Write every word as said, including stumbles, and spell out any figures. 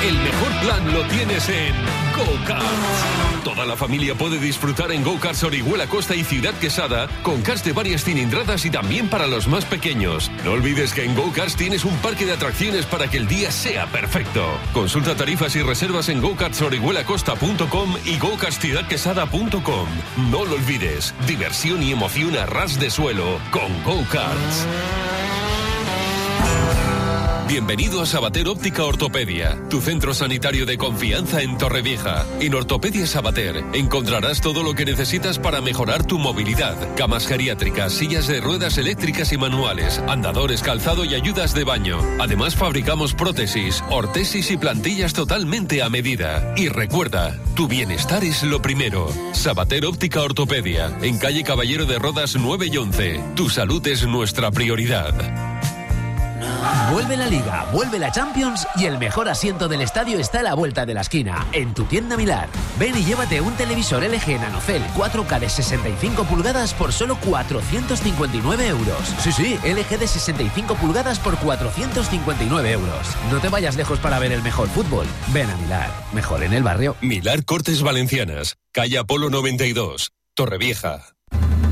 El mejor plan lo tienes en Go-Karts. Toda la familia puede disfrutar en Go-Karts Orihuela Costa y Ciudad Quesada con karts de varias cilindradas y también para los más pequeños. No olvides que en Go-Karts tienes un parque de atracciones para que el día sea perfecto. Consulta tarifas y reservas en go karts orihuela costa punto com y go karts ciudad quesada punto com. No lo olvides, diversión y emoción a ras de suelo con Go-Karts. Bienvenido a Sabater Óptica Ortopedia, tu centro sanitario de confianza en Torrevieja. En Ortopedia Sabater encontrarás todo lo que necesitas para mejorar tu movilidad. Camas geriátricas, sillas de ruedas eléctricas y manuales, andadores, calzado y ayudas de baño. Además fabricamos prótesis, ortesis y plantillas totalmente a medida. Y recuerda, tu bienestar es lo primero. Sabater Óptica Ortopedia, en calle Caballero de Rodas nueve y once. Tu salud es nuestra prioridad. Vuelve la Liga, vuelve la Champions y el mejor asiento del estadio está a la vuelta de la esquina, en tu tienda Milar. Ven y llévate un televisor L G NanoCell cuatro K de sesenta y cinco pulgadas por solo cuatrocientos cincuenta y nueve euros. Sí, sí, L G de sesenta y cinco pulgadas por cuatrocientos cincuenta y nueve euros. No te vayas lejos para ver el mejor fútbol. Ven a Milar, mejor en el barrio. Milar Cortes Valencianas, calle Apolo noventa y dos, Torrevieja.